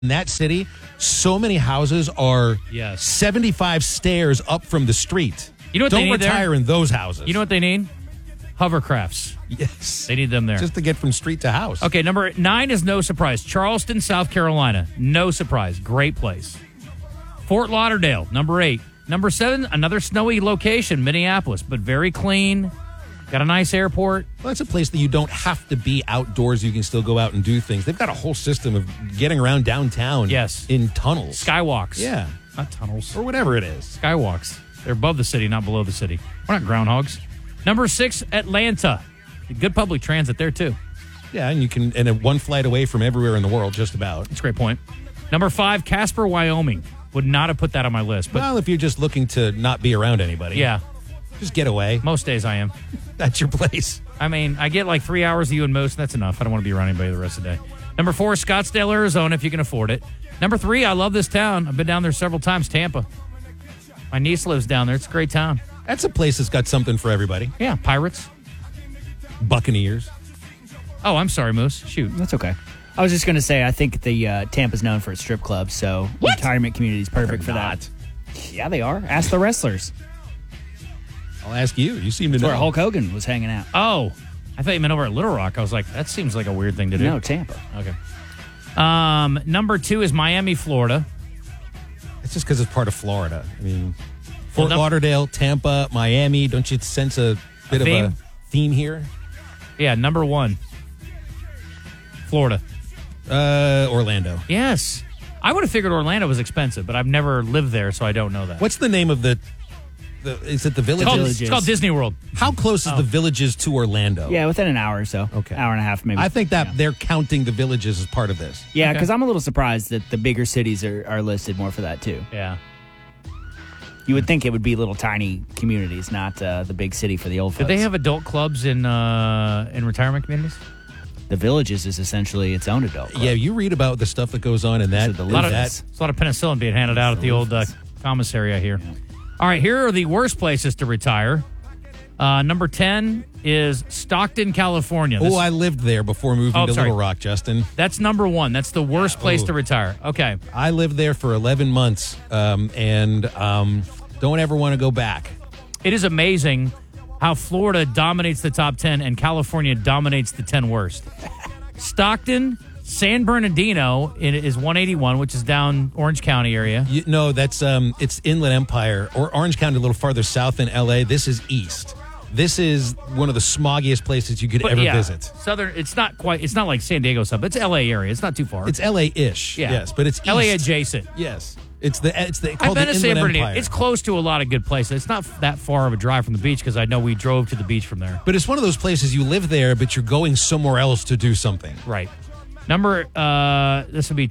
In that city, so many houses are 75 stairs up from the street. You know what Don't they need retire there? in those houses. You know what they need? Hovercrafts. Yes. They need them there. Just to get from street to house. Okay, number 9 is no surprise. Charleston, South Carolina. No surprise. Great place. Fort Lauderdale, number 8. Number 7, another snowy location, Minneapolis, but very clean. Got a nice airport. Well, that's a place that you don't have to be outdoors. You can still go out and do things. They've got a whole system of getting around downtown in tunnels. Skywalks. Yeah. Not tunnels. Or whatever it is. Skywalks. They're above the city, not below the city. We're not groundhogs. Number 6, Atlanta. Good public transit there, too. Yeah, and you can, and one flight away from everywhere in the world, just about. That's a great point. Number 5, Casper, Wyoming. Would not have put that on my list. But well, if you're just looking to not be around anybody. Yeah. Just get away. Most days I am. That's your place. I mean, I get like 3 hours of you and Moose, and that's enough. I don't want to be around anybody the rest of the day. Number 4, Scottsdale, Arizona, if you can afford it. Number 3, I love this town. I've been down there several times, Tampa. My niece lives down there. It's a great town. That's a place that's got something for everybody. Yeah, Pirates. Buccaneers. Oh, I'm sorry, Moose. Shoot. That's okay. I was just going to say, I think the Tampa's known for its strip clubs, so retirement community is perfect for that. Yeah, they are. Ask the wrestlers. I'll ask you. You seem to That's know. where Hulk Hogan was hanging out. Oh, I thought you meant over at Little Rock. I was like, that seems like a weird thing to do. No, Tampa. Okay. Number 2 is Miami, Florida. It's just because it's part of Florida. I mean, Fort Lauderdale, Tampa, Miami. Don't you sense a bit of a theme here? Yeah, number 1. Florida. Orlando. Yes. I would have figured Orlando was expensive, but I've never lived there, so I don't know that. What's the name of the is it the Villages? It's called Disney World. How close is the Villages to Orlando? Yeah, within an hour or so. Okay. Hour and a half, maybe. I think that they're counting the Villages as part of this. Yeah, because I'm a little surprised that the bigger cities are listed more for that, too. Yeah. You would think it would be little tiny communities, not the big city for the old folks. Do they have adult clubs in retirement communities? The Villages is essentially its own adult club. Yeah, you read about the stuff that goes on in that. There's a lot of penicillin being handed out at the old commissary, I hear. Yeah. All right, here are the worst places to retire. Number 10 is Stockton, California. I lived there before moving to Little Rock, Justin. That's number 1. That's the worst place to retire. Okay. I lived there for 11 months and don't ever want to go back. It is amazing how Florida dominates the top 10 and California dominates the 10 worst. Stockton, San Bernardino is 181, which is down Orange County area. No, that's it's Inland Empire or Orange County, a little farther south than L.A. This is east. This is one of the smoggiest places you could ever visit. Southern, it's not like San Diego stuff. It's L.A. area. It's not too far. It's L.A.-ish, yes, but it's east. L.A. adjacent. Yes. It's called I've been the to San Inland Bernardino. Empire. It's close to a lot of good places. It's not that far of a drive from the beach because I know we drove to the beach from there. But it's one of those places you live there, but you're going somewhere else to do something. Right. Number, this would be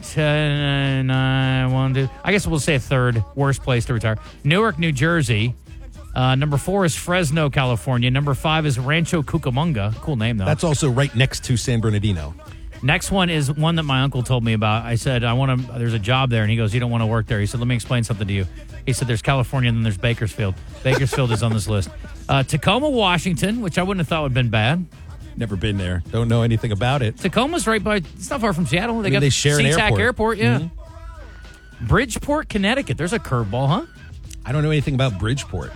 10, 9, 1, 2. I guess we'll say a third worst place to retire. Newark, New Jersey. Number 4 is Fresno, California. Number 5 is Rancho Cucamonga. Cool name, though. That's also right next to San Bernardino. Next one is one that my uncle told me about. I said, there's a job there. And he goes, you don't want to work there. He said, let me explain something to you. He said, there's California and then there's Bakersfield. Bakersfield is on this list. Tacoma, Washington, which I wouldn't have thought would have been bad. Never been there. Don't know anything about it. Tacoma's right by, it's not far from Seattle. They share an SeaTac airport. Yeah. Mm-hmm. Bridgeport, Connecticut. There's a curveball, huh? I don't know anything about Bridgeport.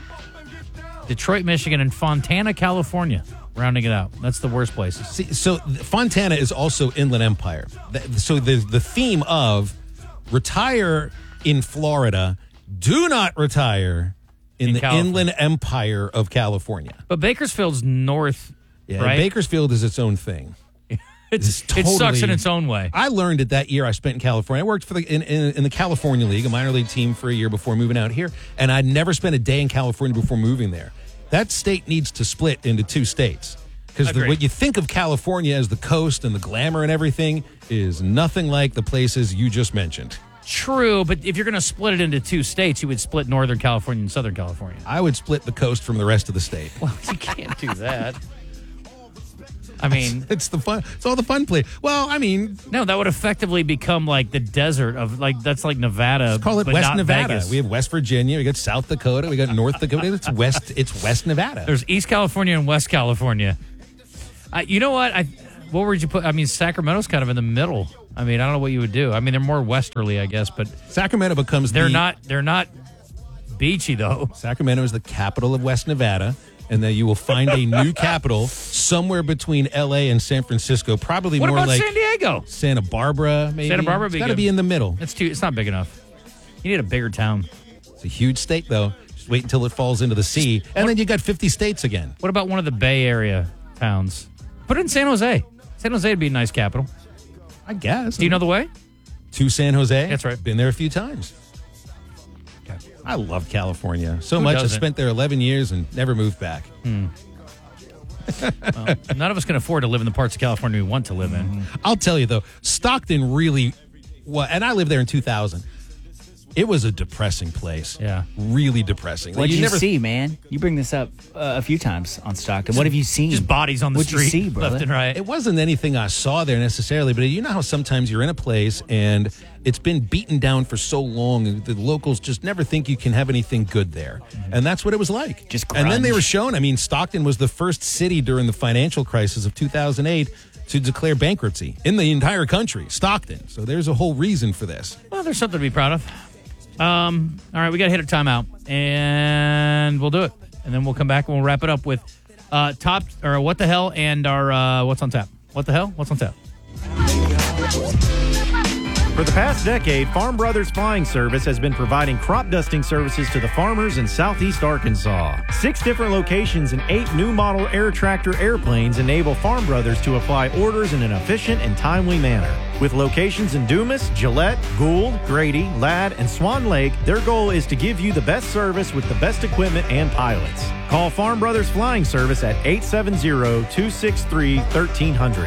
Detroit, Michigan, and Fontana, California. Rounding it out. That's the worst places. See, so Fontana is also Inland Empire. So the theme of retire in Florida, do not retire in the Inland Empire of California. But Bakersfield's north, right? Bakersfield is its own thing. It sucks in its own way. I learned it that year I spent in California. I worked for in the California League, a minor league team, for a year before moving out here, and I'd never spent a day in California before moving there. That state needs to split into 2 states because what you think of California as the coast and the glamour and everything is nothing like the places you just mentioned. True, but if you're going to split it into 2 states, you would split Northern California and Southern California. I would split the coast from the rest of the state. Well, you can't do that. I mean, it's the fun. It's all the fun play. Well, I mean, no, that would effectively become like the desert of that's like Nevada. Let's call it but West not Nevada. Vegas. We have West Virginia. We got South Dakota. We got North Dakota. It's West Nevada. There's East California and West California. You know what? what would you put? I mean, Sacramento's kind of in the middle. I mean, I don't know what you would do. I mean, they're more westerly, I guess, but Sacramento becomes they're not beachy though. Sacramento is the capital of West Nevada, and then you will find a new capital somewhere between L.A. and San Francisco, probably What more about like San Diego? Santa Barbara, maybe. Santa Barbara, It's got to be in the middle. It's not big enough. You need a bigger town. It's a huge state, though. Just wait until it falls into the sea, and then you got 50 states again. What about one of the Bay Area towns? Put it in San Jose. San Jose would be a nice capital. I guess. Do you know the way? To San Jose? That's right. Been there a few times. I love California so Who much. I doesn't? spent there 11 years and never moved back. Well, none of us can afford to live in the parts of California we want to live in. I'll tell you, though, Stockton really, and I lived there in 2000. It was a depressing place. Yeah. Really depressing. What did you never see, man? You bring this up a few times on Stockton. What have you seen? Just bodies on the What'd street, you see, brother? left and right. It wasn't anything I saw there necessarily, but you know how sometimes you're in a place and it's been beaten down for so long, and the locals just never think you can have anything good there. And that's what it was like. Just and then they grunge. were shown, I mean, Stockton was the first city during the financial crisis of 2008 to declare bankruptcy in the entire country, Stockton. So there's a whole reason for this. Well, there's something to be proud of. All right, we got to hit a timeout, and we'll do it. And then we'll come back and we'll wrap it up with what the hell and our what's on tap. What the hell? What's on tap? For the past decade, Farm Brothers Flying Service has been providing crop dusting services to the farmers in southeast Arkansas. 6 different locations and 8 new model air tractor airplanes enable Farm Brothers to apply orders in an efficient and timely manner. With locations in Dumas, Gillette, Gould, Grady, Ladd, and Swan Lake, their goal is to give you the best service with the best equipment and pilots. Call Farm Brothers Flying Service at 870-263-1300.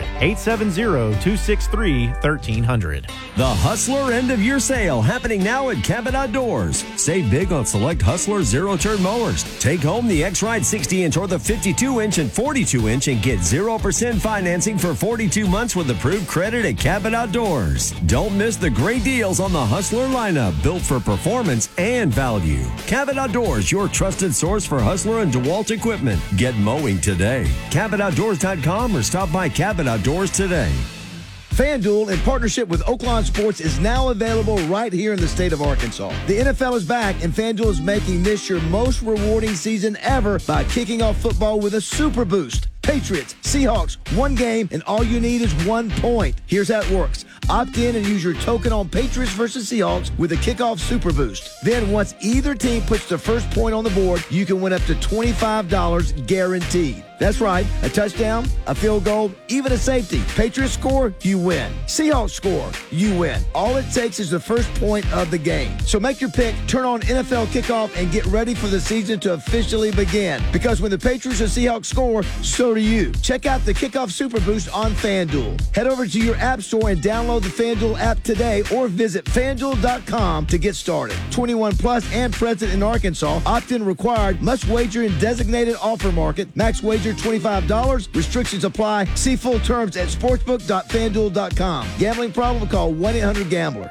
870-263-1300. The Hustler End of Year Sale happening now at Cabot Outdoors. Save big on select Hustler zero-turn mowers. Take home the X-Ride 60-inch or the 52-inch and 42-inch and get 0% financing for 42 months with approved credit at Cabot Outdoors. Don't miss the great deals on the Hustler lineup, built for performance and value. Cabot Outdoors, your trusted source for Hustler and DeWalt equipment. Get mowing today. CabotOutdoors.com or stop by Cabot Outdoors today. FanDuel, in partnership with Oaklawn Sports, is now available right here in the state of Arkansas. The NFL is back, and FanDuel is making this your most rewarding season ever by kicking off football with a super boost. Patriots, Seahawks, one game, and all you need is 1 point. Here's how it works. Opt in and use your token on Patriots versus Seahawks with a kickoff super boost. Then once either team puts the first point on the board, you can win up to $25 guaranteed. That's right, a touchdown, a field goal, even a safety. Patriots score, you win. Seahawks score, you win. All it takes is the first point of the game. So make your pick, turn on NFL Kickoff, and get ready for the season to officially begin. Because when the Patriots and Seahawks score, so do you. Check out the Kickoff Super Boost on FanDuel. Head over to your app store and download the FanDuel app today or visit FanDuel.com to get started. 21 plus and present in Arkansas. Opt-in required. Must wager in designated offer market. Max wager $25. Restrictions apply. See full terms at sportsbook.fanduel.com. Gambling problem? Call 1-800-GAMBLER.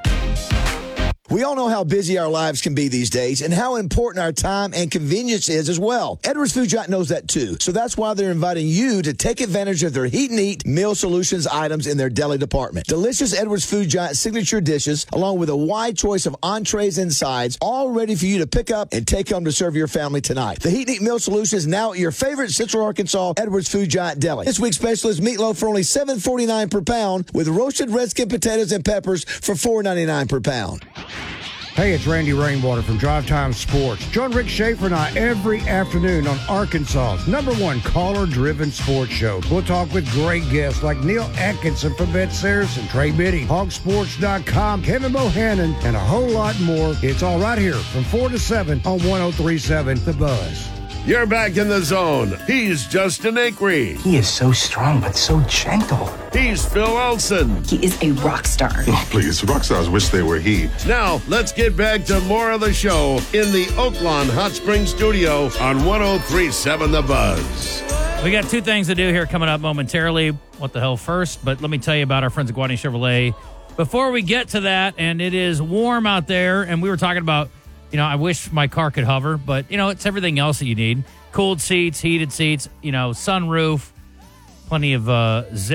We all know how busy our lives can be these days and how important our time and convenience is as well. Edwards Food Giant knows that too. So that's why they're inviting you to take advantage of their Heat and Eat Meal Solutions items in their deli department. Delicious Edwards Food Giant signature dishes, along with a wide choice of entrees and sides, all ready for you to pick up and take home to serve your family tonight. The Heat and Eat Meal Solution is now at your favorite Central Arkansas Edwards Food Giant deli. This week's special is meatloaf for only $7.49 per pound with roasted red skin potatoes and peppers for $4.99 per pound. Hey, it's Randy Rainwater from Drive Time Sports. Join Rick Schaefer and I every afternoon on Arkansas's #1 caller-driven sports show. We'll talk with great guests like Neil Atkinson from Bet Saracen, Trey Biddy, Hogsports.com, Kevin Bohannon, and a whole lot more. It's all right here from 4 to 7 on 103.7 The Buzz. You're back in the zone. He's Justin Acree. He is so strong, but so gentle. He's Phil Elson. He is a rock star. Oh, please, rock stars wish they were he. Now, let's get back to more of the show in the Oaklawn Hot Springs studio on 103.7 The Buzz. We got 2 things to do here coming up momentarily. What the hell first? But let me tell you about our friends at Guadney Chevrolet. Before we get to that, and it is warm out there, and we were talking about, I wish my car could hover, but, it's everything else that you need. Cooled seats, heated seats, sunroof, plenty of zip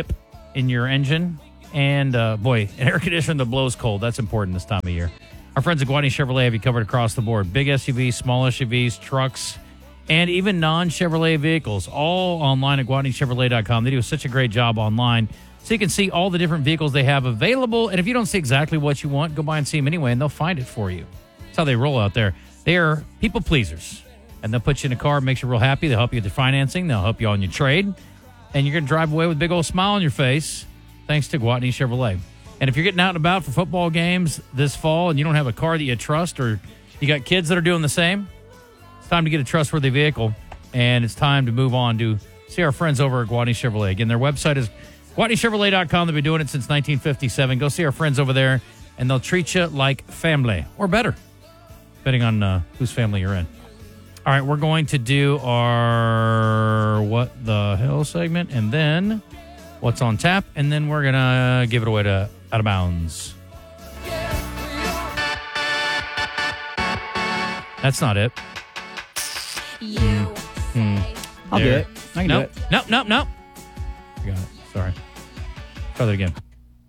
in your engine. And, boy, an air conditioner that blows cold. That's important this time of year. Our friends at Guadney Chevrolet have you covered across the board. Big SUVs, small SUVs, trucks, and even non-Chevrolet vehicles. All online at GuadneyChevrolet.com. They do such a great job online. So you can see all the different vehicles they have available. And if you don't see exactly what you want, go by and see them anyway, and they'll find it for you. That's how they roll out there. They are people pleasers. And they'll put you in a car, makes you real happy. They'll help you with your financing. They'll help you on your trade. And you're going to drive away with a big old smile on your face, thanks to Guadney Chevrolet. And if you're getting out and about for football games this fall and you don't have a car that you trust, or you got kids that are doing the same, it's time to get a trustworthy vehicle. And it's time to move on to see our friends over at Guadney Chevrolet. Again, their website is GuadneyChevrolet.com. They've been doing it since 1957. Go see our friends over there, and they'll treat you like family, or better, depending on whose family you're in. All right, we're going to do our What the Hell segment, and then What's on Tap, and then we're going to give it away to Out of Bounds. That's not it. I'll do it. I can do it. Nope. I got it. Sorry. Try that again.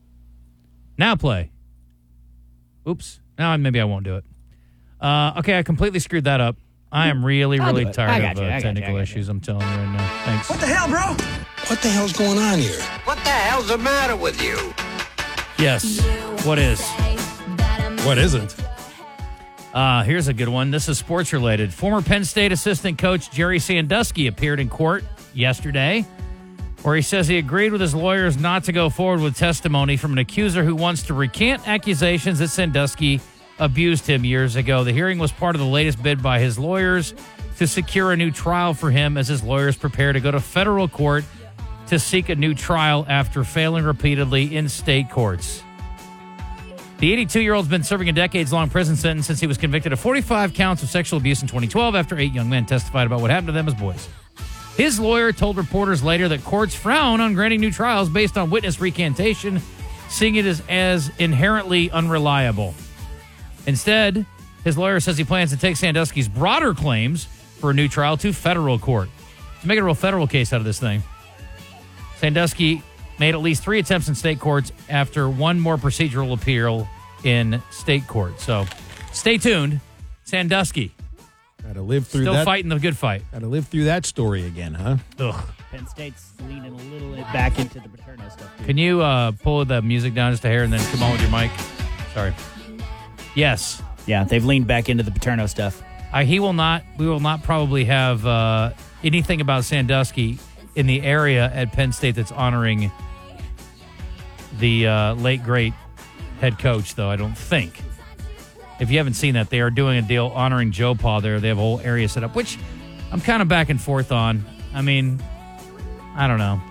Now play. Oops. Now maybe I won't do it. Okay, I completely screwed that up. I am really tired of technical issues. I'm telling you right now. Thanks. What the hell, bro? What the hell's going on here? What the hell's the matter with you? Yes. What is? What isn't? Here's a good one. This is sports related. Former Penn State assistant coach Jerry Sandusky appeared in court yesterday, where he says he agreed with his lawyers not to go forward with testimony from an accuser who wants to recant accusations that Sandusky abused him years ago. The hearing was part of the latest bid by his lawyers to secure a new trial for him, as his lawyers prepare to go to federal court to seek a new trial after failing repeatedly in state courts. The 82-year-old's been serving a decades-long prison sentence since he was convicted of 45 counts of sexual abuse in 2012 after 8 young men testified about what happened to them as boys. His lawyer told reporters later that courts frown on granting new trials based on witness recantation, seeing it as inherently unreliable. Instead, his lawyer says he plans to take Sandusky's broader claims for a new trial to federal court to make a real federal case out of this thing. Sandusky made at least 3 attempts in state courts after one more procedural appeal in state court. So stay tuned. Sandusky. Got to live through Still that. Still fighting the good fight. Got to live through that story again, huh? Ugh. Penn State's leaning a little bit back into the Paterno stuff, too. Can you pull the music down just a hair and then come on with your mic? Sorry. Yes. Yeah, they've leaned back into the Paterno stuff. We will not probably have anything about Sandusky in the area at Penn State that's honoring the late, great head coach, though, I don't think. If you haven't seen that, they are doing a deal honoring Joe Pa there. They have a whole area set up, which I'm kind of back and forth on. I mean, I don't know.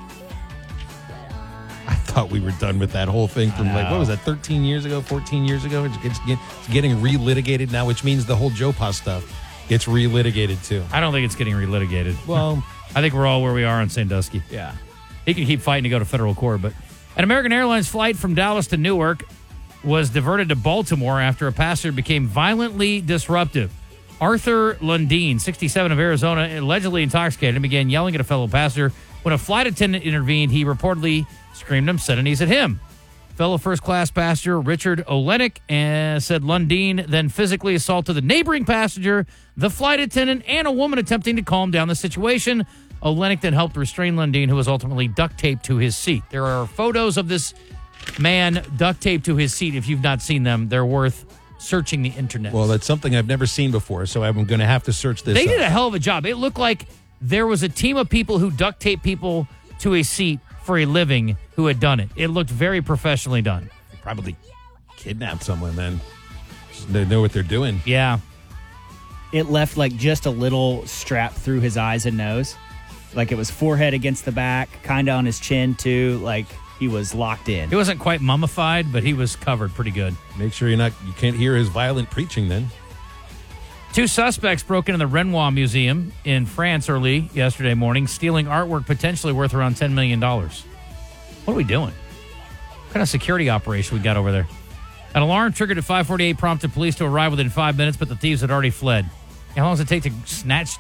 I thought we were done with that whole thing from, what was that, 13 years ago, 14 years ago? It's getting relitigated now, which means the whole Joe Pa stuff gets relitigated, too. I don't think it's getting relitigated. Well, I think we're all where we are on Sandusky. Yeah. He can keep fighting to go to federal court, but an American Airlines flight from Dallas to Newark was diverted to Baltimore after a passenger became violently disruptive. Arthur Lundeen, 67 of Arizona, allegedly intoxicated and began yelling at a fellow passenger. When a flight attendant intervened, he reportedly screamed obscenities at him. Fellow first-class passenger Richard Olenek said Lundeen then physically assaulted the neighboring passenger, the flight attendant, and a woman attempting to calm down the situation. Olenek then helped restrain Lundeen, who was ultimately duct-taped to his seat. There are photos of this man duct-taped to his seat. If you've not seen them, they're worth searching the internet. Well, that's something I've never seen before, so I'm going to have to search this They up. did a hell of a job. It looked like there was a team of people who duct-tape people to a seat for a living who had done it. It looked very professionally done. They probably kidnapped someone then. They know what they're doing. Yeah. It left like just a little strap through his eyes and nose. Like it was forehead against the back, kind of on his chin too. Like he was locked in. He wasn't quite mummified, but he was covered pretty good. Make sure you can't hear his violent preaching then. 2 suspects broke into the Renoir Museum in France early yesterday morning, stealing artwork potentially worth around $10 million. What are we doing? What kind of security operation we got over there? An alarm triggered at 5:48 prompted police to arrive within 5 minutes, but the thieves had already fled. How long does it take to snatch 2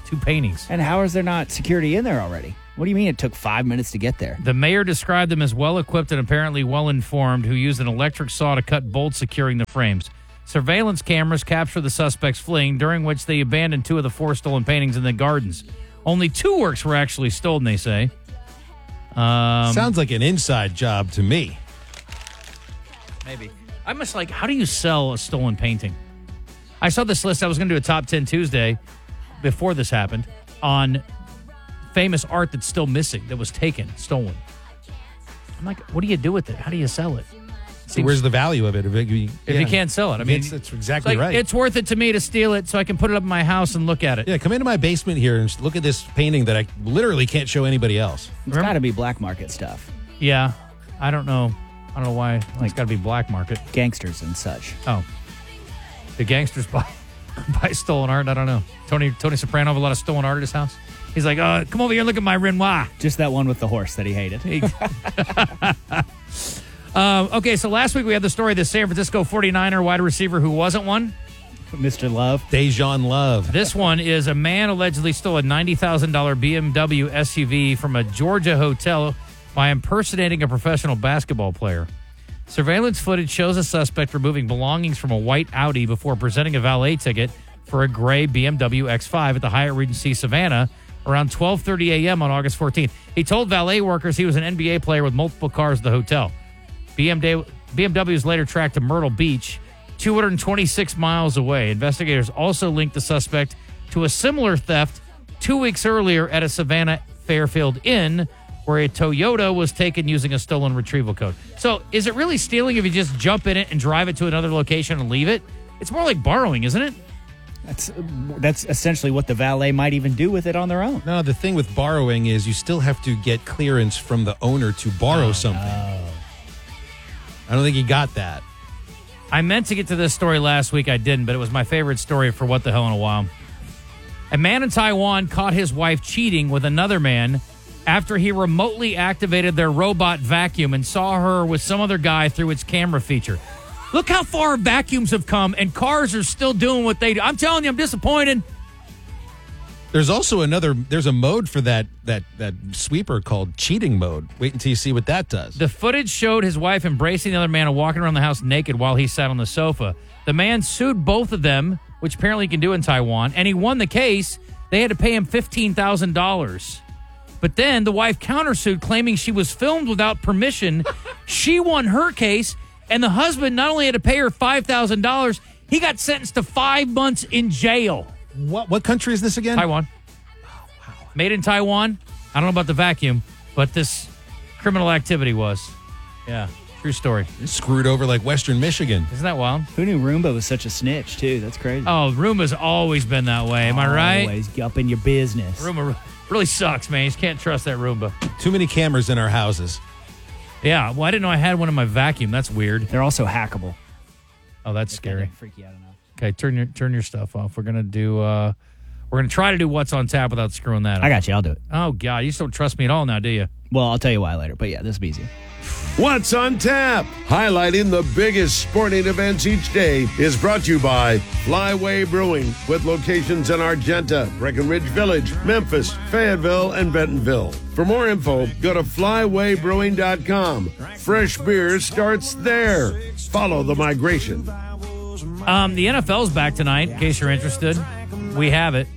2 paintings. And how is there not security in there already? What do you mean it took 5 minutes to get there? The mayor described them as well-equipped and apparently well-informed, who used an electric saw to cut bolts securing the frames. Surveillance cameras capture the suspects fleeing, during which they abandoned 2 of the 4 stolen paintings in the gardens. Only 2 works were actually stolen, they say. Sounds like an inside job to me. Maybe. I'm just like, how do you sell a stolen painting? I saw this list. I was going to do a top 10 Tuesday before this happened on famous art that's still missing, that was taken, stolen. I'm like, what do you do with it? How do you sell it? So where's the value of it? If you can't sell it. I mean, that's exactly it's like, right. It's worth it to me to steal it so I can put it up in my house and look at it. Yeah, come into my basement here and look at this painting that I literally can't show anybody else. It's got to be black market stuff. Yeah. I don't know why. It's got to be black market. Gangsters and such. Oh. The gangsters buy stolen art? I don't know. Tony Soprano have a lot of stolen art at his house? He's like, come over here and look at my Renoir. Just that one with the horse that he hated. Okay, so last week we had the story of the San Francisco 49er wide receiver who wasn't one. Mr. Love. Dejan Love. This one is a man allegedly stole a $90,000 BMW SUV from a Georgia hotel by impersonating a professional basketball player. Surveillance footage shows a suspect removing belongings from a white Audi before presenting a valet ticket for a gray BMW X5 at the Hyatt Regency Savannah around 12:30 a.m. on August 14th. He told valet workers he was an NBA player with multiple cars at the hotel. BMW was later tracked to Myrtle Beach, 226 miles away. Investigators also linked the suspect to a similar theft 2 weeks earlier at a Savannah Fairfield Inn, where a Toyota was taken using a stolen retrieval code. So is it really stealing if you just jump in it and drive it to another location and leave it? It's more like borrowing, isn't it? That's essentially what the valet might even do with it on their own. No, the thing with borrowing is you still have to get clearance from the owner to borrow something. I don't think he got that. I meant to get to this story last week. I didn't, but it was my favorite story for What the Hell in a While. A man in Taiwan caught his wife cheating with another man after he remotely activated their robot vacuum and saw her with some other guy through its camera feature. Look how far vacuums have come, and cars are still doing what they do. I'm telling you, I'm disappointed. There's also there's a mode for that sweeper called cheating mode. Wait until you see what that does. The footage showed his wife embracing the other man and walking around the house naked while he sat on the sofa. The man sued both of them, which apparently you can do in Taiwan, and he won the case. They had to pay him $15,000. But then the wife countersued, claiming she was filmed without permission. She won her case, and the husband not only had to pay her $5,000, he got sentenced to 5 months in jail. What country is this again? Taiwan. Oh, wow. Made in Taiwan. I don't know about the vacuum, but this criminal activity was. Yeah, true story. You're screwed over like Western Michigan. Isn't that wild? Who knew Roomba was such a snitch, too? That's crazy. Oh, Roomba's always been that way. Am I right? Always up in your business. Roomba really sucks, man. You just can't trust that Roomba. Too many cameras in our houses. Yeah, well, I didn't know I had one in my vacuum. That's weird. They're also hackable. Oh, that's scary. Freak you out enough. Okay, turn your stuff off. We're gonna try to do what's on tap without screwing that up. I got you. I'll do it. Oh God, you just don't trust me at all now, do you? Well, I'll tell you why later. But yeah, this will be easy. What's on Tap? Highlighting the biggest sporting events each day is brought to you by Flyway Brewing, with locations in Argenta, Breckenridge Village, Memphis, Fayetteville, and Bentonville. For more info, go to flywaybrewing.com. Fresh beer starts there. Follow the migration. The NFL's back tonight, in case you're interested. We have it.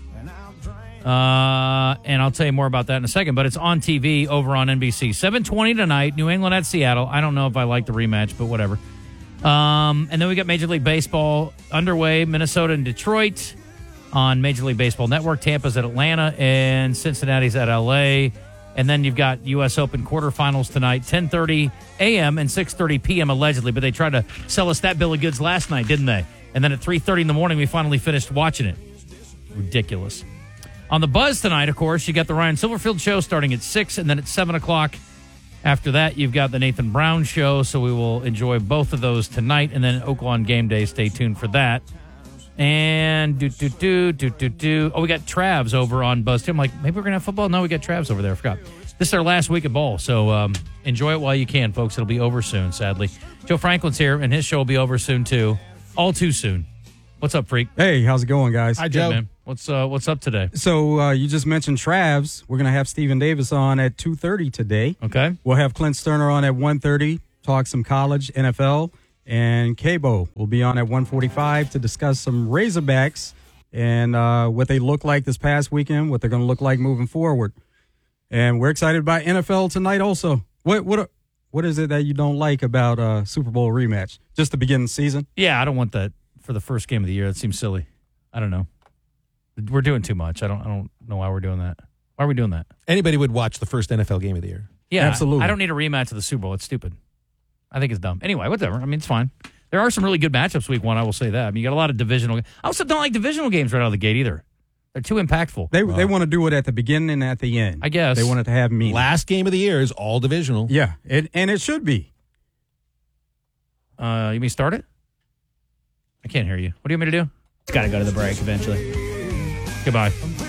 And I'll tell you more about that in a second, but it's on TV over on NBC. 7:20 tonight, New England at Seattle. I don't know if I like the rematch, but whatever. And then we got Major League Baseball underway, Minnesota and Detroit on Major League Baseball Network. Tampa's at Atlanta, and Cincinnati's at L.A., and then you've got U.S. Open quarterfinals tonight, 10:30 a.m. and 6:30 p.m. allegedly, but they tried to sell us that bill of goods last night, didn't they? And then at 3:30 in the morning, we finally finished watching it. Ridiculous. On the Buzz tonight, of course, you got the Ryan Silverfield Show starting at 6, and then at 7 o'clock. After that, you've got the Nathan Brown Show, so we will enjoy both of those tonight, and then Oaklawn Game Day. Stay tuned for that. And Oh, we got Travs over on Buzz too. I'm like, maybe we're gonna have football. No, we got Travs over there. I forgot. This is our last week of bowl, so enjoy it while you can, folks. It'll be over soon, sadly. Joe Franklin's here, and his show will be over soon too. All too soon. What's up, freak? Hey, how's it going, guys? Hi, Joe. Good, man. What's up today? So you just mentioned Travs. We're going to have Stephen Davis on at 2:30 today. Okay. We'll have Clint Sterner on at 1:30, talk some college, NFL, and Cabo will be on at 1:45 to discuss some Razorbacks and what they look like this past weekend, what they're going to look like moving forward. And we're excited about NFL tonight also. What is it that you don't like about a Super Bowl rematch? Just to begin the season? Yeah, I don't want that for the first game of the year. That seems silly. I don't know. We're doing too much. I don't know why we're doing that. Why are we doing that? Anybody would watch the first NFL game of the year. Yeah, absolutely. I don't need a rematch of the Super Bowl. It's stupid. I think it's dumb. Anyway, whatever. I mean, it's fine. There are some really good matchups week one, I will say that. I mean, you got a lot of divisional. I also don't like divisional games right out of the gate either. They're too impactful. They want to do it at the beginning and at the end. I guess. They want it to have meaning. Last game of the year is all divisional. Yeah, and it should be. You mean start it? I can't hear you. What do you want me to do? It's got to go to the break eventually. Goodbye.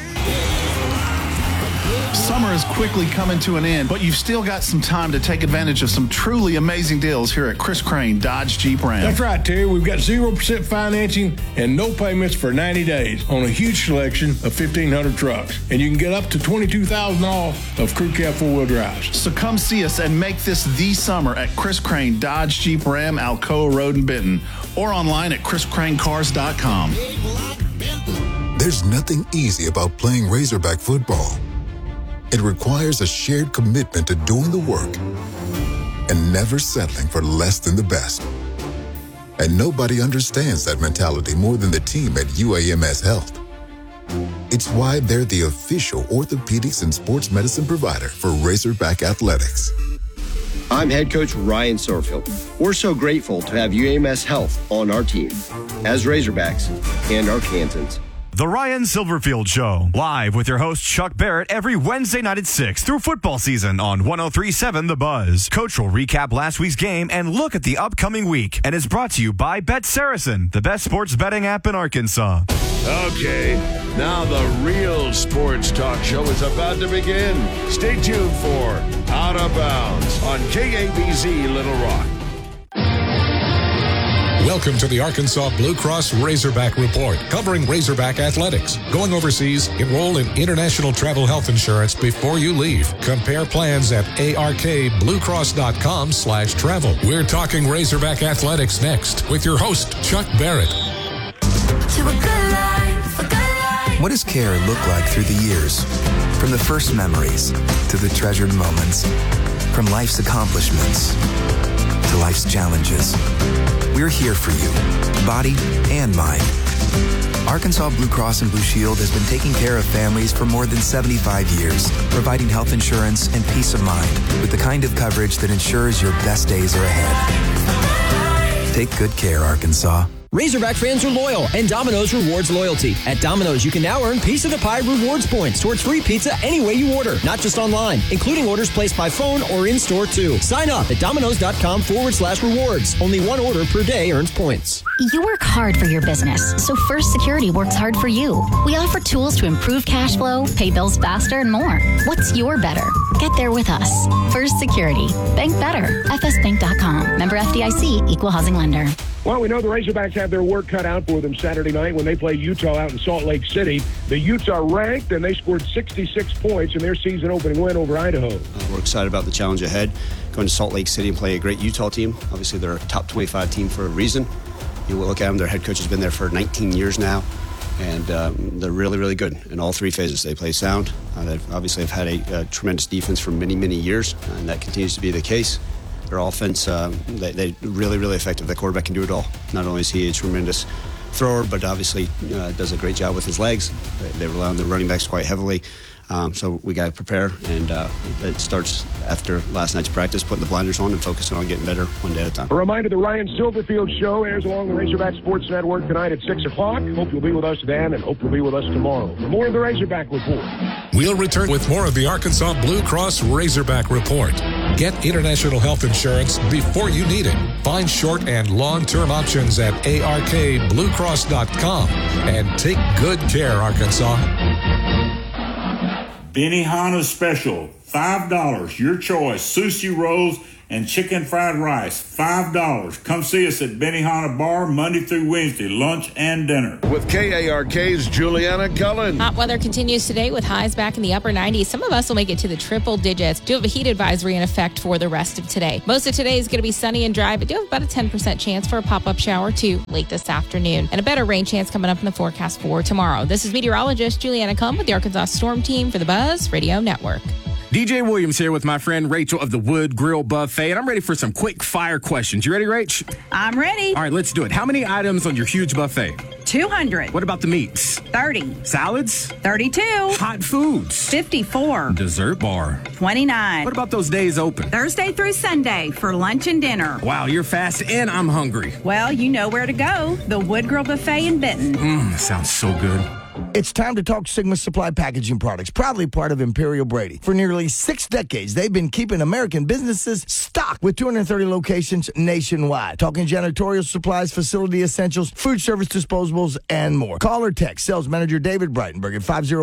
Summer is quickly coming to an end, but you've still got some time to take advantage of some truly amazing deals here at Chris Crane Dodge Jeep Ram. That's right, Terry. We've got 0% financing and no payments for 90 days on a huge selection of 1,500 trucks. And you can get up to $22,000 off of crew cab four-wheel drives. So come see us and make this the summer at Chris Crane Dodge Jeep Ram, Alcoa Road in Benton, or online at chriscranecars.com. There's nothing easy about playing Razorback football. It requires a shared commitment to doing the work and never settling for less than the best. And nobody understands that mentality more than the team at UAMS Health. It's why they're the official orthopedics and sports medicine provider for Razorback Athletics. I'm head coach Ryan Sorfield. We're so grateful to have UAMS Health on our team as Razorbacks and Arkansans. The Ryan Silverfield Show, live with your host Chuck Barrett every Wednesday night at 6 through football season on 103.7 The Buzz. Coach will recap last week's game and look at the upcoming week, and is brought to you by Bet Saracen, the best sports betting app in Arkansas. Okay, now the real sports talk show is about to begin. Stay tuned for Out of Bounds on KABZ Little Rock. Welcome to the Arkansas Blue Cross Razorback Report, covering Razorback athletics. Going overseas, enroll in international travel health insurance before you leave. Compare plans at arkbluecross.com/travel. We're talking Razorback athletics next with your host, Chuck Barrett. What does care look like through the years? From the first memories to the treasured moments. From life's accomplishments to life's challenges. We're here for you, body and mind. Arkansas Blue Cross and Blue Shield has been taking care of families for more than 75 years, providing health insurance and peace of mind with the kind of coverage that ensures your best days are ahead. Take good care, Arkansas. Razorback fans are loyal, and Domino's rewards loyalty. At Domino's, you can now earn Piece of the Pie rewards points towards free pizza any way you order, not just online, including orders placed by phone or in-store too. Sign up at Domino's.com/rewards. Only one order per day earns points. You work hard for your business, so First Security works hard for you. We offer tools to improve cash flow, pay bills faster, and more. What's your better? Get there with us. First Security. Bank better. FSBank.com. Member FDIC. Equal housing lender. Well, we know the Razorbacks have their work cut out for them Saturday night when they play Utah out in Salt Lake City. The Utes are ranked, and they scored 66 points in their season-opening win over Idaho. We're excited about the challenge ahead, going to Salt Lake City and play a great Utah team. Obviously, they're a top 25 team for a reason. You look at them, their head coach has been there for 19 years now, and they're really, really good in all three phases. They play sound. They've obviously have had a tremendous defense for many, many years, and that continues to be the case. Their offense, they're really, really effective. The quarterback can do it all. Not only is he a tremendous thrower, but obviously does a great job with his legs. They rely on the running backs quite heavily. So we got to prepare, and it starts after last night's practice, putting the blinders on and focusing on getting better one day at a time. A reminder, the Ryan Silverfield Show airs along the Razorback Sports Network tonight at 6 o'clock. Hope you'll be with us then, and hope you'll be with us tomorrow for more of the Razorback Report. We'll return with more of the Arkansas Blue Cross Razorback Report. Get international health insurance before you need it. Find short and long-term options at arkbluecross.com. And take good care, Arkansas. Benihana Special, $5, your choice, sushi rolls and chicken fried rice, $5. Come see us at Benihana Bar Monday through Wednesday, lunch and dinner. With KARK's Juliana Cullen. Hot weather continues today with highs back in the upper 90s. Some of us will make it to the triple digits. Do have a heat advisory in effect for the rest of today. Most of today is going to be sunny and dry, but do have about a 10% chance for a pop-up shower too late this afternoon. And a better rain chance coming up in the forecast for tomorrow. This is meteorologist Juliana Cullen with the Arkansas Storm Team for the Buzz Radio Network. DJ Williams here with my friend Rachel of the Wood Grill Buffet, and I'm ready for some quick fire questions. You ready, Rach? I'm ready. All right, let's do it. How many items on your huge buffet? 200. What about the meats? 30. Salads? 32. Hot foods? 54. Dessert bar? 29. What about those days open? Thursday through Sunday for lunch and dinner. Wow, you're fast and I'm hungry. Well, you know where to go. The Wood Grill Buffet in Benton. Sounds so good. It's time to talk Sigma Supply Packaging Products, proudly part of Imperial Brady. For nearly 6 decades, they've been keeping American businesses stocked with 230 locations nationwide. Talking janitorial supplies, facility essentials, food service disposables, and more. Call or text sales manager David Breitenberg at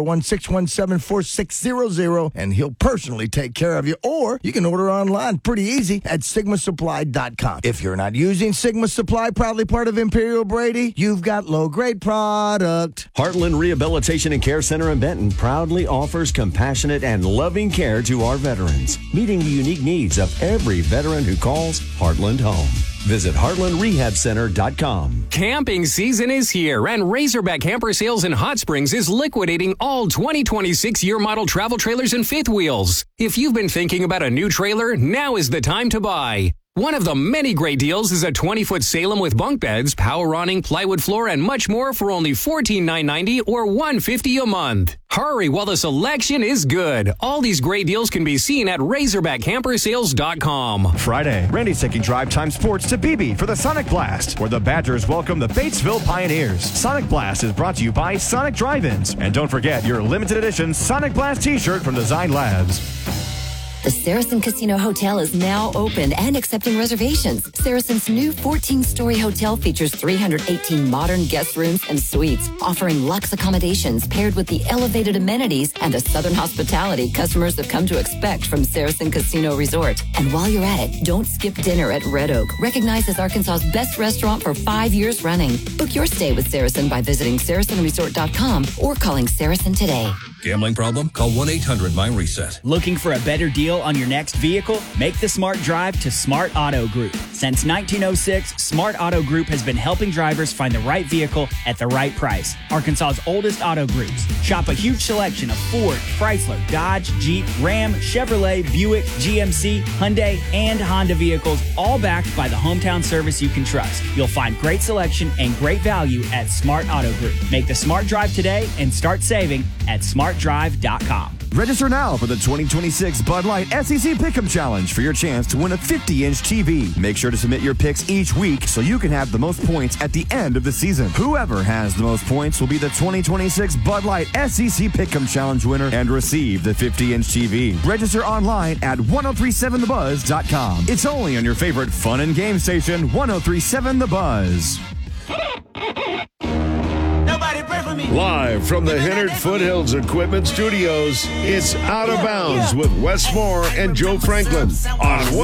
501-617-4600, and he'll personally take care of you. Or you can order online pretty easy at sigmasupply.com. If you're not using Sigma Supply, proudly part of Imperial Brady, you've got low-grade product. Heartland Rehabilitation and Care Center in Benton proudly offers compassionate and loving care to our veterans, meeting the unique needs of every veteran who calls Heartland home. Visit heartlandrehabcenter.com. Camping season is here, and Razorback Camper Sales in Hot Springs is liquidating all 2026 year model travel trailers and fifth wheels. If you've been thinking about a new trailer, now is the time to buy. One of the many great deals is a 20-foot Salem with bunk beds, power awning, plywood floor, and much more for only $14,990 or $150 a month. Hurry while the selection is good. All these great deals can be seen at RazorbackCamperSales.com. Friday, Randy's taking Drive Time Sports to Beebe for the Sonic Blast, where the Badgers welcome the Batesville Pioneers. Sonic Blast is brought to you by Sonic Drive-Ins. And don't forget your limited edition Sonic Blast t-shirt from Design Labs. The Saracen Casino Hotel is now open and accepting reservations. Saracen's new 14-story hotel features 318 modern guest rooms and suites, offering luxe accommodations paired with the elevated amenities and the Southern hospitality customers have come to expect from Saracen Casino Resort. And while you're at it, don't skip dinner at Red Oak, recognized as Arkansas's best restaurant for 5 years running. Book your stay with Saracen by visiting SaracenResort.com or calling Saracen today. Gambling problem? Call 1-800-MY-RESET. Looking for a better deal on your next vehicle? Make the smart drive to Smart Auto Group. Since 1906, Smart Auto Group has been helping drivers find the right vehicle at the right price. Arkansas's oldest auto groups. Shop a huge selection of Ford, Chrysler, Dodge, Jeep, Ram, Chevrolet, Buick, GMC, Hyundai, and Honda vehicles, all backed by the hometown service you can trust. You'll find great selection and great value at Smart Auto Group. Make the smart drive today and start saving at smartdrive.com. Register now for the 2026 Bud Light SEC Pick'em Challenge for your chance to win a 50-inch TV. Make sure to submit your picks each week so you can have the most points at the end of the season. Whoever has the most points will be the 2026 Bud Light SEC Pick'em Challenge winner and receive the 50-inch TV. Register online at 1037thebuzz.com. It's only on your favorite fun and game station, 1037 The Buzz. Live from the Hennard Foothills Equipment Studios, it's Out of Bounds with Wes Moore and Joe Franklin on